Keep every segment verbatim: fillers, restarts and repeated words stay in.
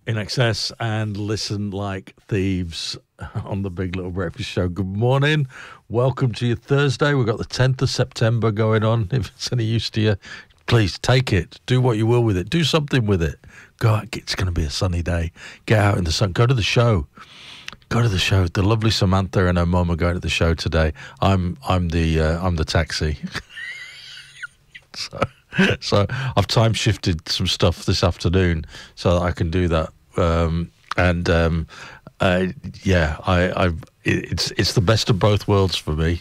In Excess and Listen Like Thieves on the Big Little Breakfast Show. Good morning. Welcome to your Thursday. We've got the tenth of September going on. If it's any use to you, please take it. Do what you will with it. Do something with it. Go out. It's going to be a sunny day. Get out in the sun. Go to the show. Go to the show. The lovely Samantha and her mum are going to the show today. I'm I'm the uh, I'm the taxi. so so I've time shifted some stuff this afternoon so that I can do that. Um, and um, uh, yeah, I, I it's it's the best of both worlds for me.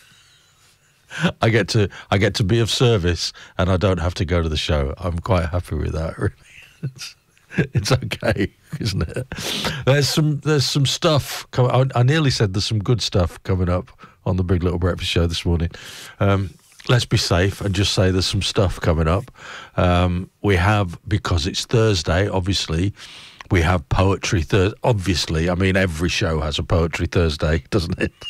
I get to I get to be of service, and I don't have to go to the show. I'm quite happy with that. Really, it's, it's okay, isn't it? There's some there's some stuff. I, I nearly said there's some good stuff coming up on the Big Little Breakfast Show this morning. Um, let's be safe and just say there's some stuff coming up. Um, we have, because it's Thursday, obviously. We have Poetry Thursday. Obviously, I mean, every show has a Poetry Thursday, doesn't it?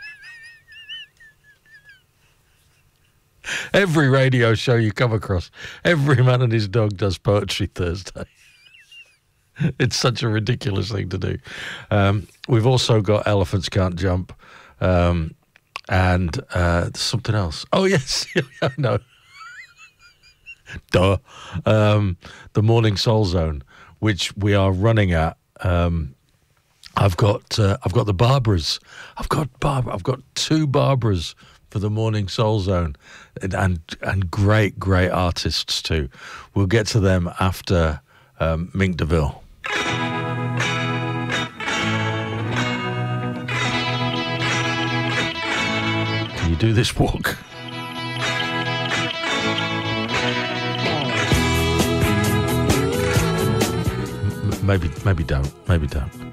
Every radio show you come across, every man and his dog does Poetry Thursday. It's such a ridiculous thing to do. Um, we've also got Elephants Can't Jump, um, and uh, something else. Oh, yes, I know. Duh. Um, the Morning Soul Zone, which we are running at. Um, I've got uh, I've got the Barbaras. I've got Barbara. I've got two Barbaras for the Morning Soul Zone, and and, and great great artists too. We'll get to them after um, Mink DeVille. Can you do this walk? Maybe, maybe don't. Maybe don't.